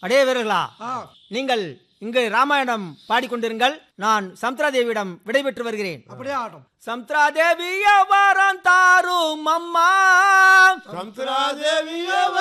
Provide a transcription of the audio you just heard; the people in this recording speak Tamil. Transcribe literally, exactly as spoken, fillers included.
அடே வீரர்களா, நீங்கள் இங்கு ராமாயணம் பாடிக்கொண்டிருங்கள். நான் சமுத்ரா தேவியிடம் விடைபெற்று வருகிறேன். அப்படியே ஆட்டம். சமுத்ரா தேவிய வாரம் தாரும் அம்மா, சமுத்ரா தேவிய